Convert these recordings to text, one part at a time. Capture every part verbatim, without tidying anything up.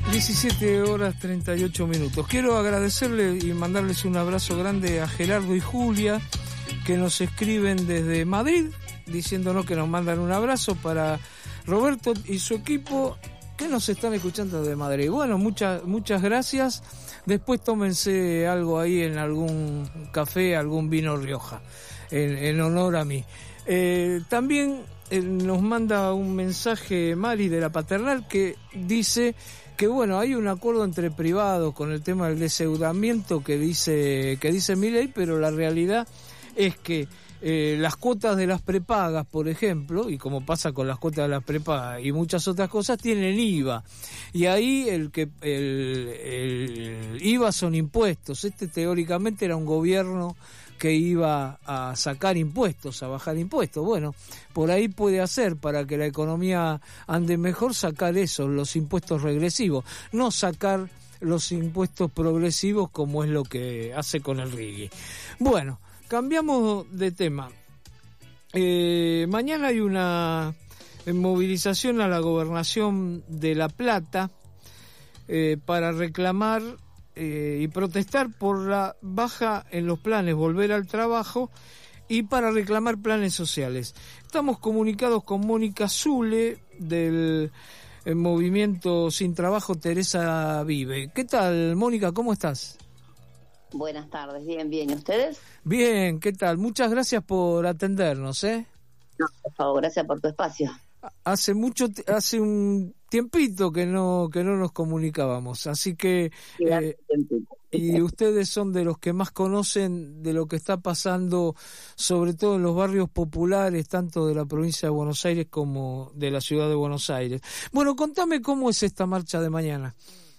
diecisiete horas treinta y ocho minutos. Quiero agradecerle y mandarles un abrazo grande a Gerardo y Julia, que nos escriben desde Madrid, diciéndonos que nos mandan un abrazo para Roberto y su equipo, que nos están escuchando desde Madrid. Bueno, muchas muchas gracias. Después tómense algo ahí en algún café, algún vino Rioja, en, en honor a mí. Eh, también eh, nos manda un mensaje Mari de la Paternal, que dice que bueno, hay un acuerdo entre privados con el tema del deseudamiento que dice que dice Milei, pero la realidad es que eh, las cuotas de las prepagas, por ejemplo, y como pasa con las cuotas de las prepagas y muchas otras cosas, tienen I V A. Y ahí el que el, el I V A son impuestos. Este teóricamente era un gobierno que iba a sacar impuestos, a bajar impuestos. Bueno, por ahí puede hacer, para que la economía ande mejor, sacar eso, los impuestos regresivos, no sacar los impuestos progresivos como es lo que hace con el Rigui. Bueno, cambiamos de tema. Eh, mañana hay una movilización a la gobernación de La Plata eh, para reclamar Eh, y protestar por la baja en los planes Volver al Trabajo y para reclamar planes sociales. Estamos comunicados con Mónica Zule del eh, movimiento Sin Trabajo Teresa Vive. ¿Qué tal, Mónica? ¿Cómo estás? Buenas tardes, bien, bien. ¿Y ustedes? Bien, ¿qué tal? Muchas gracias por atendernos, ¿eh? No, por favor, gracias por tu espacio. Hace mucho, hace un tiempito que no que no nos comunicábamos, así que eh, y ustedes son de los que más conocen de lo que está pasando, sobre todo en los barrios populares, tanto de la provincia de Buenos Aires como de la ciudad de Buenos Aires. Bueno, contame cómo es esta marcha de mañana.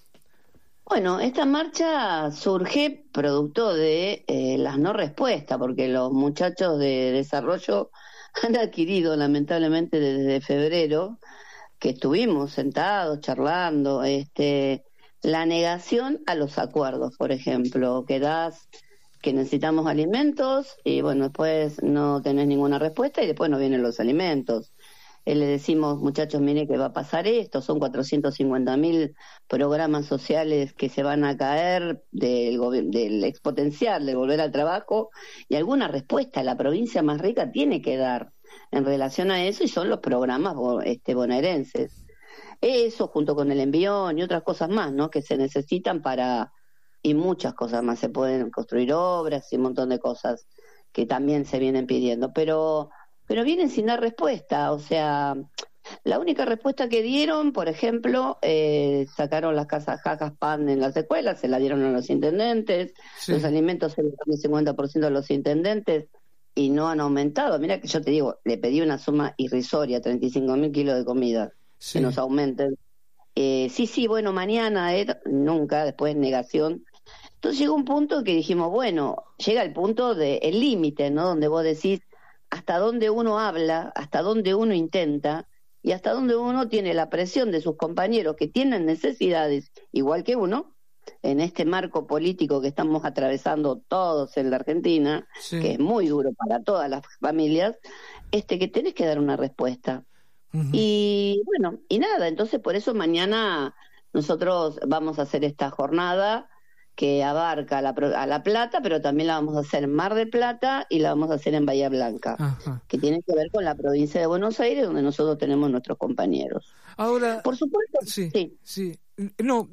Bueno, esta marcha surge producto de eh, las no respuestas, porque los muchachos de desarrollo han adquirido, lamentablemente, desde febrero, que estuvimos sentados, charlando, este, la negación a los acuerdos, por ejemplo, que das que necesitamos alimentos y, bueno, después no tenés ninguna respuesta y después no vienen los alimentos. Eh, le decimos, muchachos, mire que va a pasar esto, son cuatrocientos cincuenta mil programas sociales que se van a caer del, del exponencial, de Volver al Trabajo, y alguna respuesta la provincia más rica tiene que dar en relación a eso, y son los programas este, bonaerenses. Eso, junto con el envión y otras cosas más, ¿no?, que se necesitan para, y muchas cosas más, se pueden construir obras y un montón de cosas que también se vienen pidiendo, pero pero vienen sin dar respuesta. O sea, la única respuesta que dieron, por ejemplo, eh, sacaron las casas jajas pan en las escuelas, se la dieron a los intendentes, sí. Los alimentos se le dieron el cincuenta por ciento a los intendentes y no han aumentado. Mira que yo te digo, le pedí una suma irrisoria, treinta y cinco mil kilos de comida, sí. Que nos aumenten. Eh, sí, sí, bueno, mañana, eh, nunca, después negación. Entonces llegó un punto que dijimos, bueno, llega el punto del de límite, ¿no?, donde vos decís, hasta dónde uno habla, hasta dónde uno intenta y hasta dónde uno tiene la presión de sus compañeros que tienen necesidades igual que uno, en este marco político que estamos atravesando todos en la Argentina, sí. Que es muy duro para todas las familias, este que tenés que dar una respuesta. Uh-huh. Y bueno, y nada, entonces por eso mañana nosotros vamos a hacer esta jornada que abarca a la, a La Plata, pero también la vamos a hacer en Mar del Plata y la vamos a hacer en Bahía Blanca, ajá, que tiene que ver con la provincia de Buenos Aires, donde nosotros tenemos nuestros compañeros. Ahora, por supuesto, sí, sí. sí. No,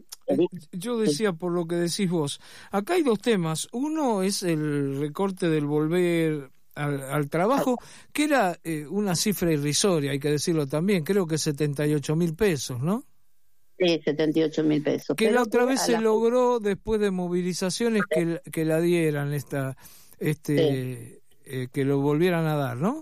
yo decía por lo que decís vos, acá hay dos temas. Uno es el recorte del volver al, al trabajo, que era eh, una cifra irrisoria, hay que decirlo también, creo que setenta y ocho mil pesos, ¿no? Sí, setenta y ocho mil pesos. Que la otra vez se la... logró después de movilizaciones que, que la dieran, esta, este, sí. eh, que lo volvieran a dar, ¿no?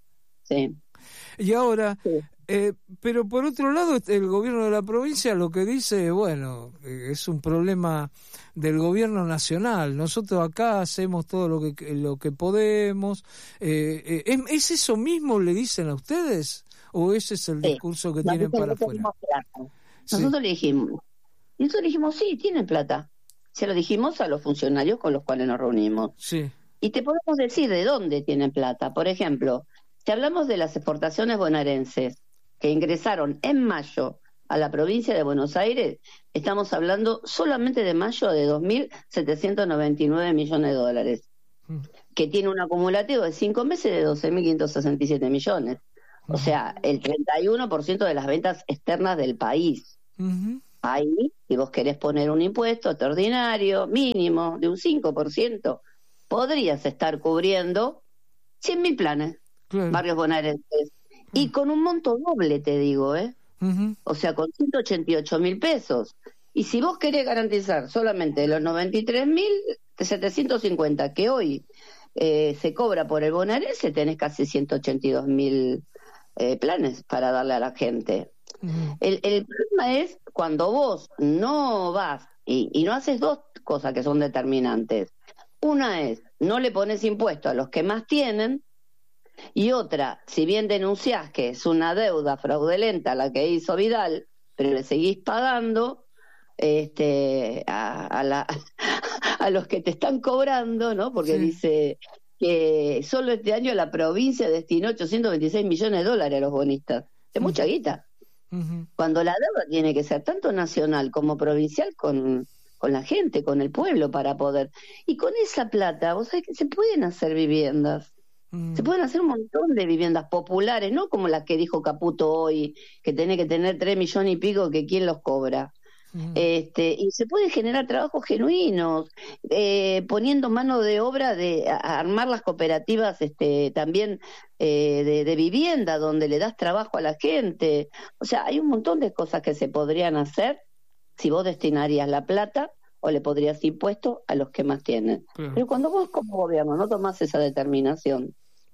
Sí. Y ahora, sí. eh, pero por otro lado, el gobierno de la provincia lo que dice, bueno, eh, es un problema del gobierno nacional. Nosotros acá hacemos todo lo que lo que podemos. Eh, eh, ¿Es eso mismo le dicen a ustedes? ¿O ese es el sí. discurso que no, tienen para afuera? Nosotros sí. le dijimos, y nosotros le dijimos, sí, tienen plata. Se lo dijimos a los funcionarios con los cuales nos reunimos. Sí. Y te podemos decir de dónde tienen plata. Por ejemplo, si hablamos de las exportaciones bonaerenses, que ingresaron en mayo a la provincia de Buenos Aires, estamos hablando solamente de mayo de dos mil setecientos noventa y nueve millones de dólares, mm. que tiene un acumulativo de cinco meses de doce mil quinientos sesenta y siete millones. O sea, el treinta y uno por ciento de las ventas externas del país. Uh-huh. Ahí, si vos querés poner un impuesto extraordinario, mínimo, de un cinco por ciento, podrías estar cubriendo cien mil planes, claro. barrios bonaerenses. Uh-huh. Y con un monto doble, te digo, ¿eh? Uh-huh. O sea, con ciento ochenta y ocho mil pesos. Y si vos querés garantizar solamente los noventa y tres mil setecientos cincuenta que hoy eh, se cobra por el bonaerense, tenés casi ciento ochenta y dos mil Eh, planes para darle a la gente. Uh-huh. El, el problema es cuando vos no vas y, y no haces dos cosas que son determinantes. Una es, no le pones impuesto a los que más tienen, y otra, si bien denunciás que es una deuda fraudulenta la que hizo Vidal, pero le seguís pagando este, a, a, la, a los que te están cobrando, ¿no? Porque sí. dice... que solo este año la provincia destinó ochocientos veintiséis millones de dólares a los bonistas. Es mucha guita. Uh-huh. Cuando la deuda tiene que ser tanto nacional como provincial con, con la gente, con el pueblo para poder. Y con esa plata, vos sabés que se pueden hacer viviendas. Uh-huh. Se pueden hacer un montón de viviendas populares, no como las que dijo Caputo hoy, que tenés que tener tres millones y pico, que quién los cobra. Este, y se puede generar trabajos genuinos, eh, poniendo mano de obra de a, a armar las cooperativas este, también eh, de, de vivienda, donde le das trabajo a la gente. O sea, hay un montón de cosas que se podrían hacer si vos destinarías la plata o le podrías impuestos a los que más tienen. Claro. Pero cuando vos como gobierno no tomás esa determinación,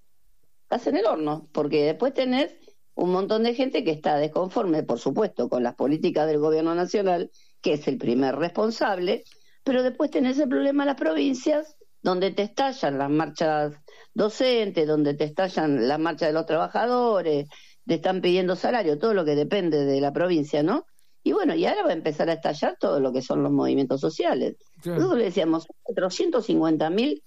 estás en el horno, porque después tenés un montón de gente que está desconforme, por supuesto, con las políticas del gobierno nacional, que es el primer responsable, pero después tenés el problema en las provincias, donde te estallan las marchas docentes, donde te estallan las marchas de los trabajadores, te están pidiendo salario, todo lo que depende de la provincia, ¿no? Y bueno, y ahora va a empezar a estallar todo lo que son los movimientos sociales. Claro. Nosotros le decíamos, cuatrocientos cincuenta mil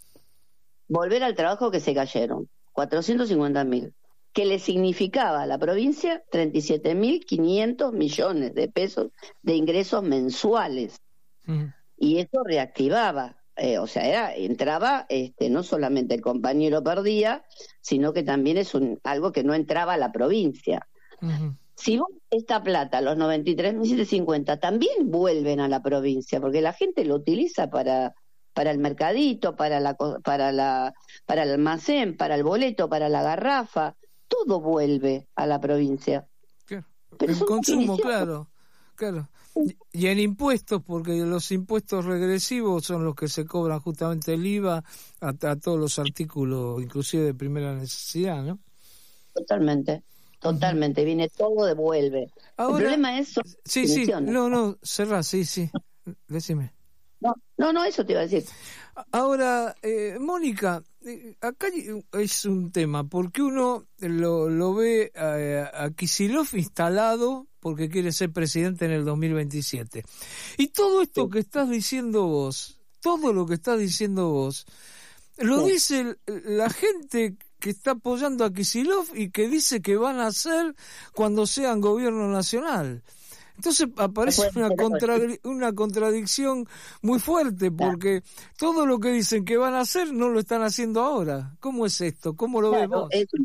volver al trabajo que se cayeron, cuatrocientos cincuenta mil. Que le significaba a la provincia treinta y siete mil quinientos millones de pesos de ingresos mensuales. Uh-huh. Y eso reactivaba, eh, o sea, era entraba, este, no solamente el compañero perdía, sino que también es un algo que no entraba a la provincia. Uh-huh. Si vos esta plata, los noventa y tres mil setecientos cincuenta, también vuelven a la provincia, porque la gente lo utiliza para... para el mercadito, para la para la para el almacén, para el boleto, para la garrafa, todo vuelve a la provincia. Claro. Pero el consumo, claro, claro. Y en impuestos, porque los impuestos regresivos son los que se cobran justamente el I V A a, a todos los artículos, inclusive de primera necesidad, ¿no? Totalmente, totalmente, uh-huh. Viene todo, devuelve. Ahora, el problema es... Sí, sí, no, no, cerrá, sí, sí, decime. No, no, no, eso te iba a decir. Ahora, eh, Mónica, eh, acá es un tema, porque uno lo, lo ve eh, a Kicillof instalado porque quiere ser presidente en el dos mil veintisiete. Y todo esto sí. que estás diciendo vos, todo lo que estás diciendo vos, lo sí. dice la gente que está apoyando a Kicillof y que dice que van a hacer cuando sean gobierno nacional. Entonces aparece una, contra, una contradicción muy fuerte, porque claro. todo lo que dicen que van a hacer no lo están haciendo ahora. ¿Cómo es esto? ¿Cómo lo claro, vemos? Es,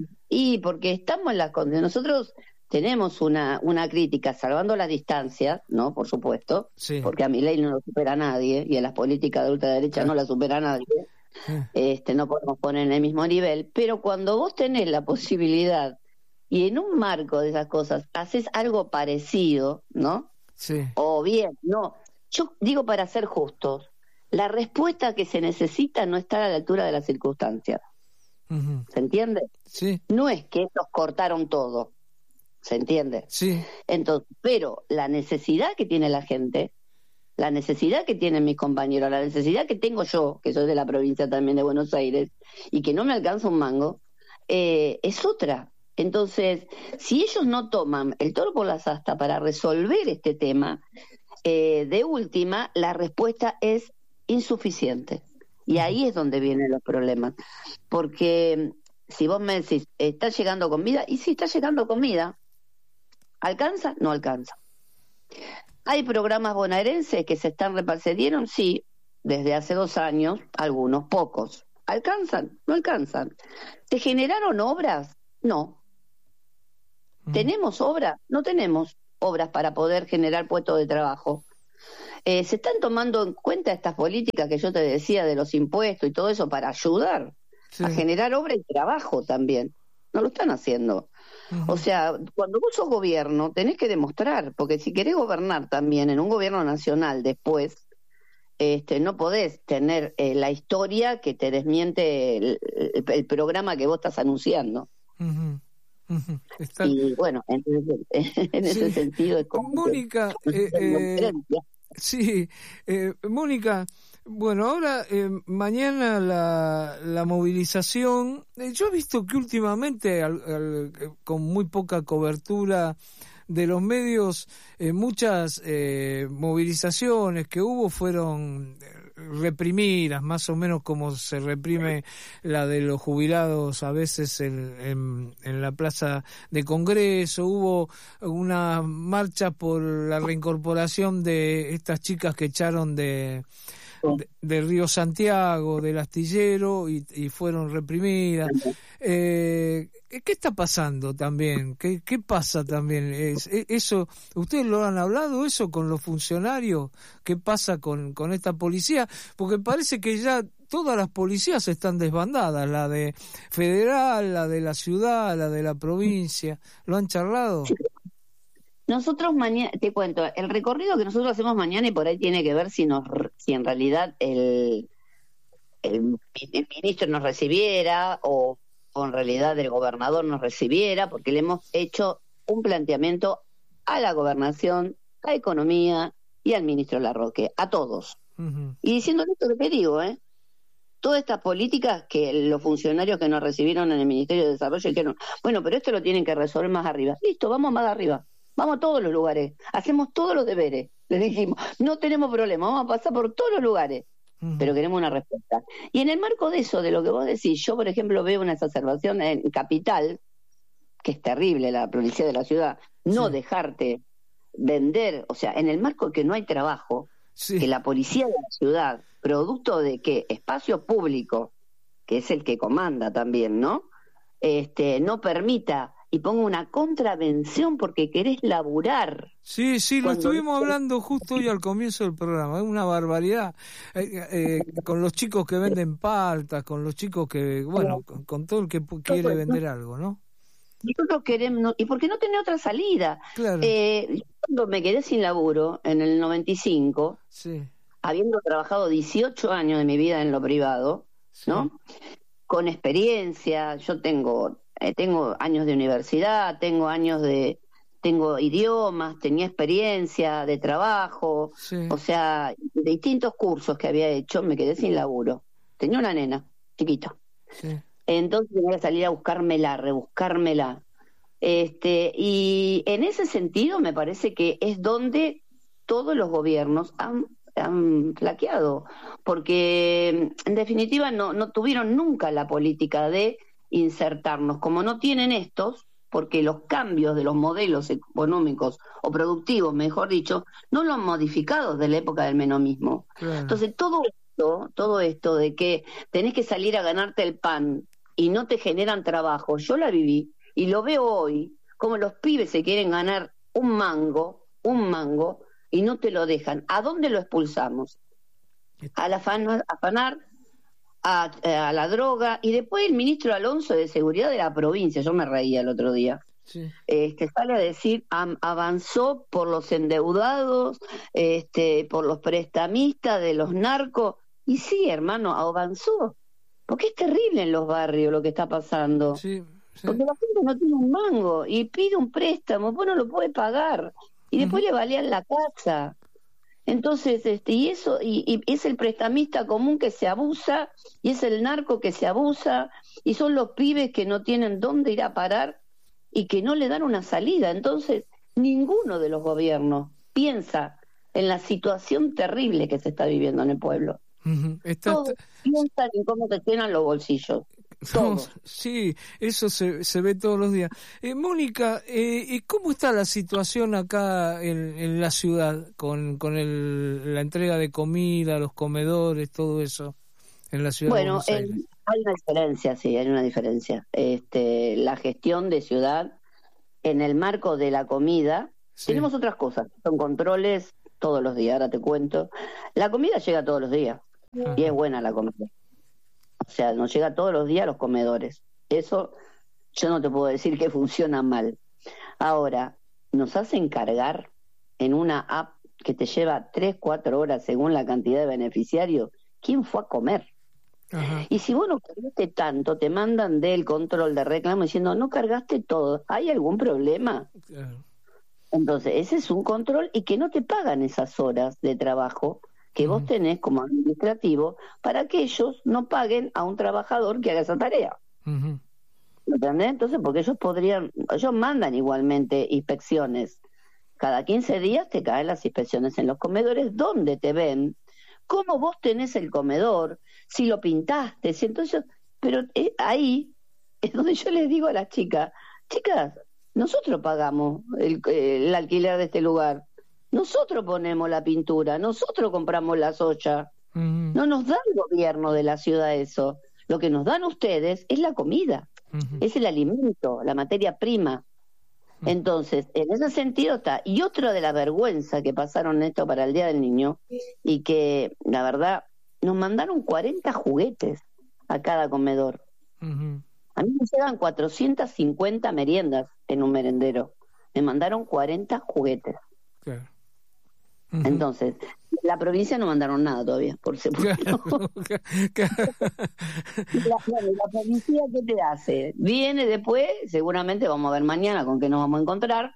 y porque estamos en las condiciones. Nosotros tenemos una una crítica, salvando las distancias, ¿no? Por supuesto, sí. porque a Milei no lo supera nadie, y en las políticas de ultraderecha claro. no la supera nadie. Sí. Este, no podemos poner en el mismo nivel, pero cuando vos tenés la posibilidad y en un marco de esas cosas haces algo parecido, ¿no? Sí. O bien, no. Yo digo, para ser justos, la respuesta que se necesita no está a la altura de las circunstancias. Uh-huh. ¿Se entiende? Sí. No es que ellos cortaron todo. ¿Se entiende? Sí. Entonces, pero la necesidad que tiene la gente, la necesidad que tienen mis compañeros, la necesidad que tengo yo, que soy de la provincia también de Buenos Aires, y que no me alcanza un mango, eh, es otra. Entonces, si ellos no toman el toro por las astas para resolver este tema, eh, de última, la respuesta es insuficiente. Y ahí es donde vienen los problemas. Porque si vos me decís, ¿está llegando comida? Y sí, está llegando comida. ¿Alcanza? No alcanza. Hay programas bonaerenses que se están repartieron, sí, desde hace dos años, algunos, pocos. ¿Alcanzan? No alcanzan. ¿Se generaron obras? No. Mm. ¿Tenemos obras? No tenemos obras para poder generar puestos de trabajo. Eh, ¿Se están tomando en cuenta estas políticas que yo te decía de los impuestos y todo eso para ayudar sí. a generar obra y trabajo también? No lo están haciendo. Uh-huh. O sea, cuando vos sos gobierno tenés que demostrar, porque si querés gobernar también en un gobierno nacional después, este, no podés tener eh, la historia que te desmiente el, el, el programa que vos estás anunciando. Uh-huh. Uh-huh. Está... Y bueno, entonces, en sí. ese sentido es como Mónica, que, eh, eh, sí, eh, Mónica, bueno, ahora eh, mañana la, la movilización, eh, yo he visto que últimamente al, al, con muy poca cobertura de los medios, eh, muchas eh, movilizaciones que hubo fueron reprimidas, más o menos como se reprime la de los jubilados a veces en, en, en la Plaza de Congreso. Hubo una marcha por la reincorporación de estas chicas que echaron de De, de Río Santiago, del astillero, y, y fueron reprimidas. Eh, ¿Qué está pasando también? ¿Qué, qué pasa también? Es, eso, ¿ustedes lo han hablado eso con los funcionarios? ¿Qué pasa con, con esta policía? Porque parece que ya todas las policías están desbandadas, la de federal, la de la ciudad, la de la provincia. ¿Lo han charlado? Nosotros mañana, te cuento, el recorrido que nosotros hacemos mañana y por ahí tiene que ver si nos, si en realidad el, el, el ministro nos recibiera o, o en realidad el gobernador nos recibiera, porque le hemos hecho un planteamiento a la gobernación, a Economía y al ministro Larroque, a todos. Uh-huh. Y diciéndole esto que te digo, ¿eh? Todas estas políticas que los funcionarios que nos recibieron en el Ministerio de Desarrollo dijeron, bueno, pero esto lo tienen que resolver más arriba. Listo, vamos más arriba. Vamos a todos los lugares, hacemos todos los deberes, les dijimos, no tenemos problema, vamos a pasar por todos los lugares, uh-huh. pero queremos una respuesta. Y en el marco de eso, de lo que vos decís, yo por ejemplo veo una exacerbación en Capital, que es terrible la policía de la ciudad, no sí. dejarte vender, o sea, en el marco de que no hay trabajo, sí. que la policía de la ciudad, producto de que espacio público, que es el que comanda también, ¿no? Este, no permita y ponga una contravención porque querés laburar. Sí, sí, lo estuvimos hablando justo hoy al comienzo del programa, es una barbaridad, eh, eh, con los chicos que venden paltas, con los chicos que, bueno, con, con todo el que quiere vender algo, ¿no? Nosotros queremos, y porque no tenía otra salida. Claro. Eh, cuando me quedé sin laburo, en el noventa y cinco, sí. habiendo trabajado dieciocho años de mi vida en lo privado, sí. ¿no? Con experiencia, yo tengo... Eh, tengo años de universidad, tengo años de, tengo idiomas, tenía experiencia de trabajo, sí. o sea, de distintos cursos que había hecho, me quedé sin laburo. Tenía una nena, chiquita. Sí. Entonces tenía que salir a buscármela, rebuscármela. Este, y en ese sentido me parece que es donde todos los gobiernos han, han flaqueado, porque en definitiva no, no tuvieron nunca la política de insertarnos, como no tienen estos, porque los cambios de los modelos económicos o productivos, mejor dicho, no lo han modificado desde la época del menomismo. Claro. Entonces todo esto, todo esto de que tenés que salir a ganarte el pan y no te generan trabajo, yo la viví y lo veo hoy, como los pibes se quieren ganar un mango, un mango, y no te lo dejan. ¿A dónde lo expulsamos? Al afanar, afanar A, a la droga, y después el ministro Alonso de Seguridad de la provincia, yo me reía el otro día, sí. este, sale a decir, am, avanzó por los endeudados, este, por los prestamistas de los narcos, y sí, hermano, avanzó, porque es terrible en los barrios lo que está pasando, sí, sí. porque la gente no tiene un mango, y pide un préstamo, pues no lo puede pagar, y después uh-huh. le valían la casa. Entonces, este, y eso, y, y es el prestamista común que se abusa, y es el narco que se abusa, y son los pibes que no tienen dónde ir a parar y que no le dan una salida. Entonces, ninguno de los gobiernos piensa en la situación terrible que se está viviendo en el pueblo. Uh-huh. Está, Todos está... piensan en cómo se llenan los bolsillos. Todo. No, sí, eso se, se ve todos los días. Eh, Mónica, eh, ¿cómo está la situación acá en, en la ciudad con, con el, la entrega de comida, los comedores, todo eso en la ciudad Bueno, de Buenos Aires? el, hay una diferencia, sí, hay una diferencia. Este, la gestión de ciudad en el marco de la comida, sí. Tenemos otras cosas, son controles todos los días, ahora te cuento. La comida llega todos los días. Ajá. Y es buena la comida. O sea, nos llega todos los días a los comedores. Eso yo no te puedo decir que funciona mal. Ahora, nos hacen cargar en una app que te lleva tres, cuatro horas según la cantidad de beneficiarios. ¿Quién fue a comer? Ajá. Y si vos no cargaste tanto, te mandan del control de reclamo diciendo, no cargaste todo. ¿Hay algún problema? Claro. Entonces, ese es un control y que no te pagan esas horas de trabajo que vos tenés como administrativo para que ellos no paguen a un trabajador que haga esa tarea. Uh-huh. ¿Entendés? Entonces, porque ellos podrían, ellos mandan igualmente inspecciones. Cada quince días te caen las inspecciones en los comedores donde te ven cómo vos tenés el comedor, si lo pintaste, si entonces, pero eh, ahí es donde yo les digo a las chicas, chicas, nosotros pagamos el, el alquiler de este lugar. Nosotros ponemos la pintura, nosotros compramos las ollas. Uh-huh. No nos da el gobierno de la ciudad eso. Lo que nos dan ustedes es la comida, uh-huh. es el alimento, la materia prima. Uh-huh. Entonces, en ese sentido está. Y otra de la vergüenza que pasaron esto para el Día del Niño, y que, la verdad, nos mandaron cuarenta juguetes a cada comedor. Uh-huh. A mí me llegan cuatrocientas cincuenta meriendas en un merendero. Me mandaron cuarenta juguetes. Claro. Uh-huh. Entonces, la provincia no mandaron nada todavía, por supuesto. Claro, claro. la, bueno, la policía, ¿qué te hace? Viene después, seguramente vamos a ver mañana con qué nos vamos a encontrar.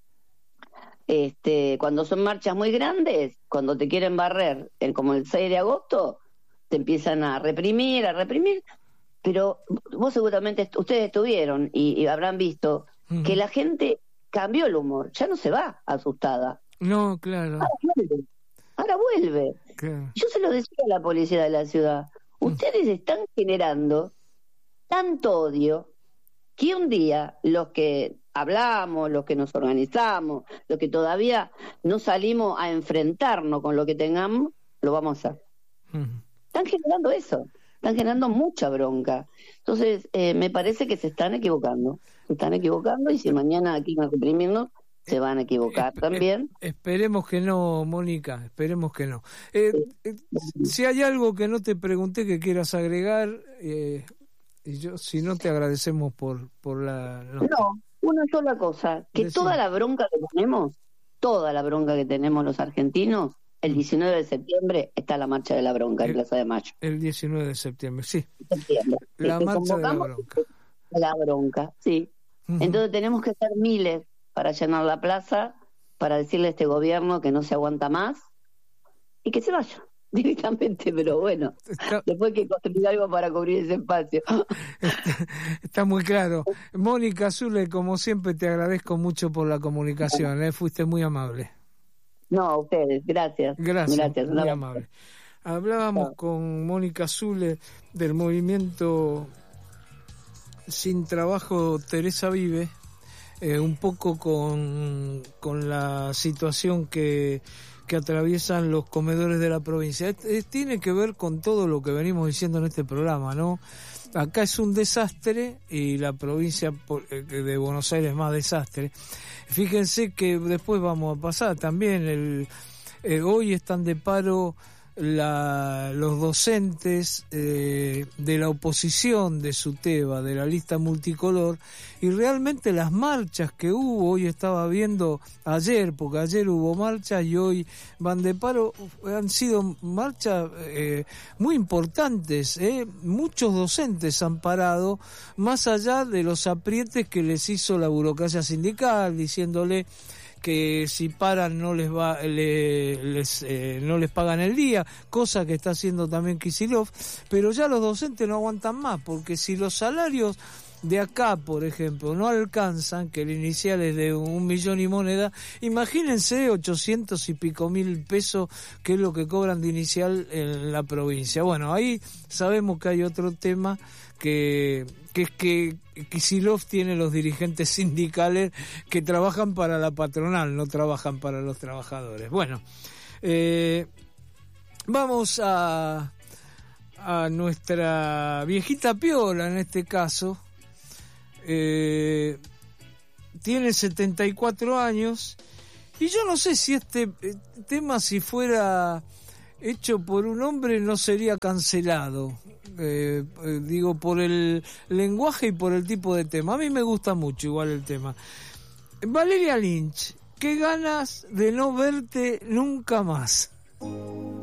Este, cuando son marchas muy grandes, cuando te quieren barrer, el, como el seis de agosto, te empiezan a reprimir, a reprimir. Pero vos seguramente, ustedes estuvieron y, y habrán visto uh-huh. que la gente cambió el humor, ya no se va asustada. No, claro. Ahora vuelve. Ahora vuelve. Claro. Yo se lo decía a la policía de la ciudad. Ustedes están generando tanto odio que un día los que hablamos, los que nos organizamos, los que todavía no salimos a enfrentarnos con lo que tengamos, lo vamos a hacer. Uh-huh. Están generando eso. Están generando mucha bronca. Entonces, eh, me parece que se están equivocando. Se están equivocando y si mañana aquí nos reprimimos, se van a equivocar eh, también. Eh, esperemos que no, Mónica, esperemos que no. Eh, eh, si hay algo que no te pregunté que quieras agregar, eh, y yo, si no, te agradecemos por, por la... No, no una sola cosa, que Decime. Toda la bronca que tenemos, toda la bronca que tenemos los argentinos, el diecinueve de septiembre está la marcha de la bronca el, en Plaza de Mayo. El diecinueve de septiembre, sí. Septiembre. La sí, marcha de la bronca. La bronca, sí. Uh-huh. Entonces tenemos que ser miles para llenar la plaza, para decirle a este gobierno que no se aguanta más y que se vaya directamente, pero bueno, está, después hay que construir algo para cubrir ese espacio. Está, está muy claro. Mónica Zule, como siempre, te agradezco mucho por la comunicación, ¿eh? Fuiste muy amable. No, a ustedes, gracias. Gracias, gracias muy amable. Hablábamos no. con Mónica Zule del movimiento Sin Trabajo Teresa Vive, eh, un poco con, con la situación que, que atraviesan los comedores de la provincia. Es, es, tiene que ver con todo lo que venimos diciendo en este programa, ¿no? Acá es un desastre y la provincia de Buenos Aires es más desastre. Fíjense que después vamos a pasar también, el, eh, hoy están de paro la, los docentes eh, de la oposición de SUTEBA, de la lista multicolor, y realmente las marchas que hubo, hoy estaba viendo ayer, porque ayer hubo marchas y hoy van de paro, han sido marchas eh, muy importantes, eh. Muchos docentes han parado, más allá de los aprietes que les hizo la burocracia sindical, diciéndole que si paran no les va le, les eh, no les pagan el día, cosa que está haciendo también Kicillof, pero ya los docentes no aguantan más, porque si los salarios de acá, por ejemplo, no alcanzan, que el inicial es de un millón y moneda, imagínense ochocientos y pico mil pesos, que es lo que cobran de inicial en la provincia. Bueno, ahí sabemos que hay otro tema, que, que es que Kicillof tiene los dirigentes sindicales que trabajan para la patronal, no trabajan para los trabajadores. Bueno, eh, vamos a, a nuestra viejita Piola en este caso. Eh, tiene setenta y cuatro años y yo no sé si este tema, si fuera hecho por un hombre, no sería cancelado, eh, eh, digo, por el lenguaje y por el tipo de tema. A mí me gusta mucho igual el tema. Valeria Lynch, qué ganas de no verte nunca más.